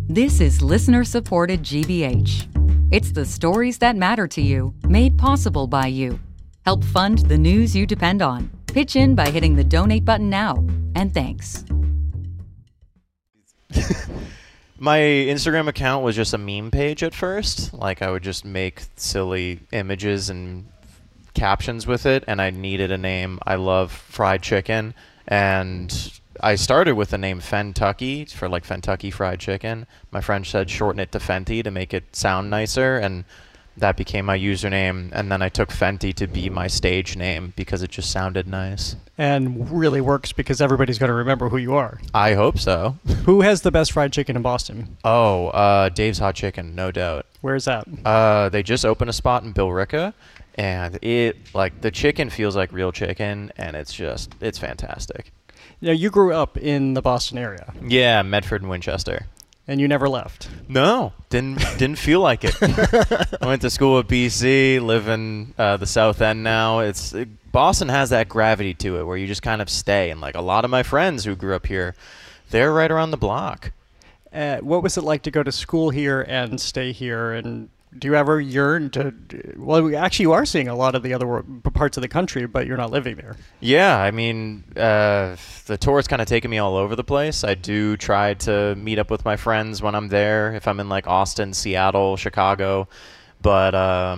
This is listener-supported GBH. It's the stories that matter to you, made possible by you. Help fund the news you depend on. Pitch in by hitting the donate button now. And thanks. My Instagram account was just a meme page at first. Like, I would just make silly images and captions with it, and I needed a name. I love fried chicken, and I started with the name Fentucky for like Fentucky Fried Chicken. My friend said shorten it to Fenty to make it sound nicer, and that became my username. And then I took Fenty to be my stage name because it just sounded nice. And really works because everybody's going to remember who you are. I hope so. Who has the best fried chicken in Boston? Oh, Dave's Hot Chicken, no doubt. Where's that? They just opened a spot in Billerica, and the chicken feels like real chicken, and it's fantastic. You know, you grew up in the Boston area. Yeah, Medford and Winchester. And you never left. No, didn't feel like it. I went to school at BC, live in the South End now. Boston has that gravity to it where you just kind of stay. And like a lot of my friends who grew up here, they're right around the block. What was it like to go to school here and stay here? And do you ever yearn to? Well, actually, you are seeing a lot of the other parts of the country, but you're not living there. Yeah, I mean, the tour's kind of taken me all over the place. I do try to meet up with my friends when I'm there, if I'm in like Austin, Seattle, Chicago. But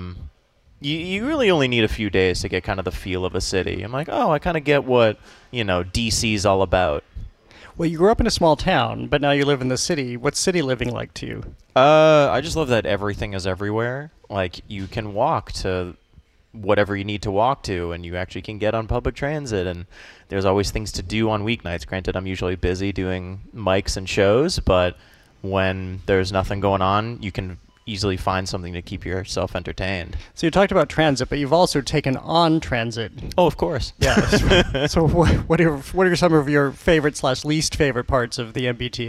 you really only need a few days to get kind of the feel of a city. I'm like, oh, I kind of get what, DC's all about. Well, you grew up in a small town, but now you live in the city. What's city living like to you? I just love that everything is everywhere. Like, you can walk to whatever you need to walk to, and you actually can get on public transit, and there's always things to do on weeknights. Granted, I'm usually busy doing mics and shows, but when there's nothing going on, you can easily find something to keep yourself entertained. So you talked about transit, but you've also taken on transit. Oh, of course. Yeah. So what are some of your favorite / least favorite parts of the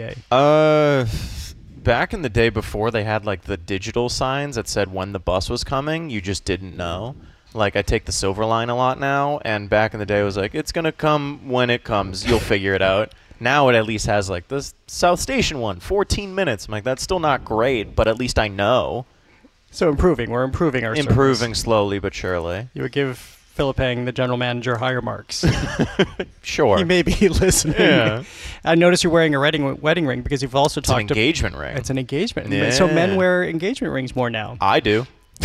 MBTA? Back in the day before they had like the digital signs that said when the bus was coming, you just didn't know. Like, I take the Silver Line a lot now, and back in the day it was like, it's going to come when it comes. You'll figure it out. Now it at least has like this South Station one, 14 minutes. I'm like, that's still not great, but at least I know. So we're improving our Improving service. Slowly but surely. You would give Philip Heng, the general manager, higher marks. Sure. He may be listening. Yeah. I noticed you're wearing a wedding ring because you've also talked It's an engagement ring. It's an engagement. Yeah. So men wear engagement rings more now. I do.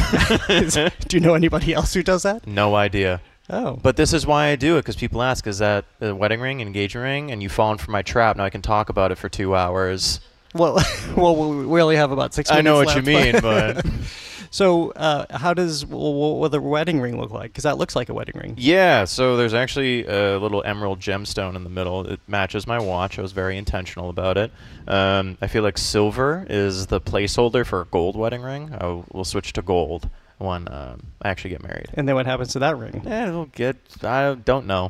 Do you know anybody else who does that? No idea. Oh. But this is why I do it, because people ask, is that a wedding ring, engagement ring? And you've fallen for my trap. Now I can talk about it for 2 hours. Well, we only have about 6 minutes I know what left, you mean, but... So how does the wedding ring look like? Because that looks like a wedding ring. Yeah, so there's actually a little emerald gemstone in the middle. It matches my watch. I was very intentional about it. I feel like silver is the placeholder for a gold wedding ring. We'll switch to gold when I actually get married. And then what happens to that ring? I don't know.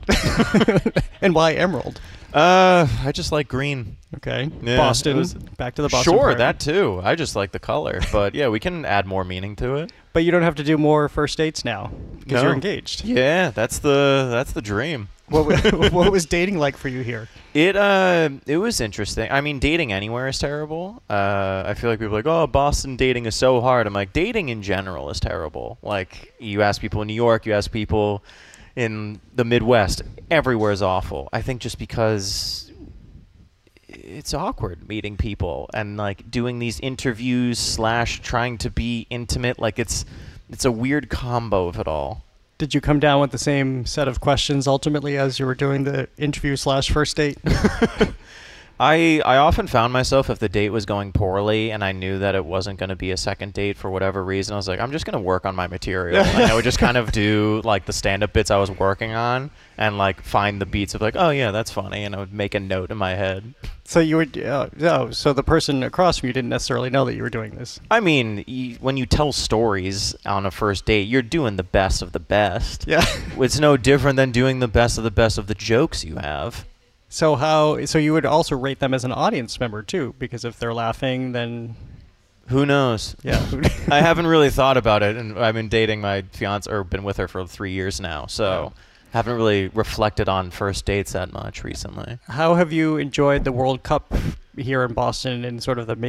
And why emerald? I just like green. Okay. Yeah, Boston. Back to the Boston. Sure, program. that too. I just like the color. But yeah, we can add more meaning to it. But you don't have to do more first dates now because No. you're engaged. Yeah, that's the dream. What was dating like for you here? It was interesting. I mean, dating anywhere is terrible. I feel like people are like, oh, Boston dating is so hard. I'm like, dating in general is terrible. Like, you ask people in New York, you ask people in the Midwest, everywhere is awful. I think just because it's awkward meeting people and like doing these interviews / trying to be intimate. Like, it's a weird combo of it all. Did you come down with the same set of questions ultimately as you were doing the interview / first date? I often found myself, if the date was going poorly and I knew that it wasn't going to be a second date for whatever reason, I was like, I'm just going to work on my material. And I would just kind of do like the stand-up bits I was working on and like find the beats of like, oh yeah, that's funny. And I would make a note in my head. So you would, so the person across from you didn't necessarily know that you were doing this. I mean, when you tell stories on a first date, you're doing the best of the best. Yeah. It's no different than doing the best of the jokes you have. So you would also rate them as an audience member too, because if they're laughing, then who knows? Yeah. I haven't really thought about it, and I've been dating my fiance, or been with her for 3 years now, so haven't really reflected on first dates that much recently. How have you enjoyed the World Cup here in Boston and sort of the